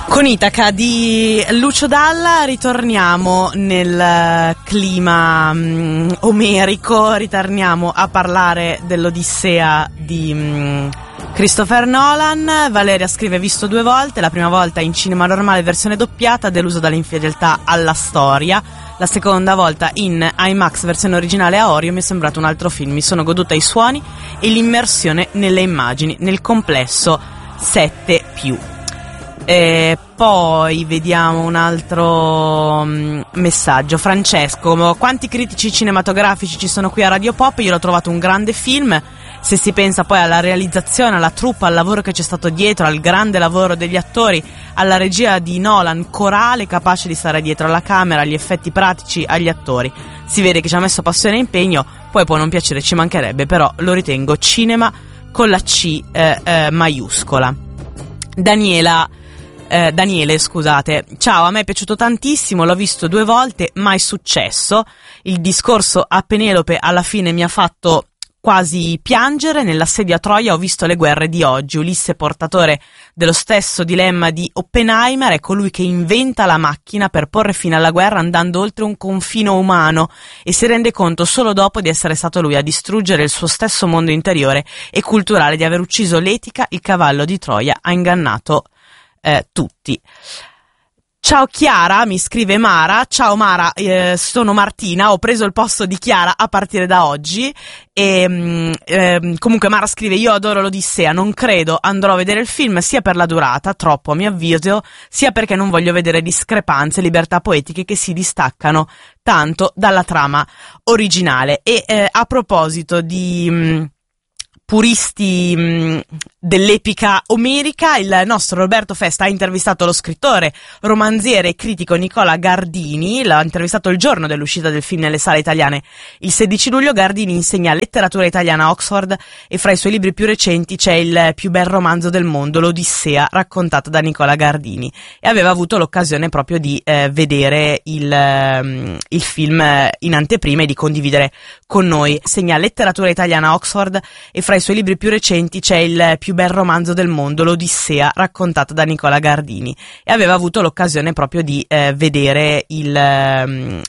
Con Itaca di Lucio Dalla ritorniamo nel clima omerico, ritorniamo a parlare dell'Odissea di Christopher Nolan. Valeria scrive: visto 2 volte, la prima volta in cinema normale versione doppiata, deluso dall'infedeltà alla storia, la seconda volta in IMAX versione originale a Orio, mi è sembrato un altro film, mi sono goduta i suoni e l'immersione nelle immagini, nel complesso 7+. Poi vediamo un altro messaggio. Francesco: quanti critici cinematografici ci sono qui a Radio Pop, io l'ho trovato un grande film. Se si pensa poi alla realizzazione, alla troupe, al lavoro che c'è stato dietro, al grande lavoro degli attori, alla regia di Nolan, corale, capace di stare dietro alla camera, agli effetti pratici, agli attori, si vede che ci ha messo passione e impegno. Poi può non piacere, ci mancherebbe, però lo ritengo cinema con la C maiuscola. Daniele, scusate. Ciao, a me è piaciuto tantissimo, l'ho visto 2 volte, mai successo. Il discorso a Penelope alla fine mi ha fatto quasi piangere. Nell'assedio a Troia ho visto le guerre di oggi. Ulisse, portatore dello stesso dilemma di Oppenheimer, è colui che inventa la macchina per porre fine alla guerra andando oltre un confine umano e si rende conto solo dopo di essere stato lui a distruggere il suo stesso mondo interiore e culturale, di aver ucciso l'etica. Il cavallo di Troia ha ingannato tutti. Ciao Chiara, mi scrive Mara. Ciao Mara, sono Martina, ho preso il posto di Chiara a partire da oggi e comunque Mara scrive: io adoro l'Odissea, non credo andrò a vedere il film sia per la durata, troppo a mio avviso, sia perché non voglio vedere discrepanze, libertà poetiche che si distaccano tanto dalla trama originale. E a proposito di puristi dell'epica omerica, il nostro Roberto Festa ha intervistato lo scrittore, romanziere e critico Nicola Gardini. L'ha intervistato il giorno dell'uscita del film nelle sale italiane, il 16 luglio. Gardini insegna letteratura italiana a Oxford e fra i suoi libri più recenti c'è il più bel romanzo del mondo, l'Odissea, raccontato da Nicola Gardini, e aveva avuto l'occasione proprio di vedere il film in anteprima e di condividere con noi. Insegna letteratura italiana a Oxford e fra i suoi libri più recenti c'è il più bel romanzo del mondo, l'Odissea, raccontato da Nicola Gardini, e aveva avuto l'occasione proprio di vedere il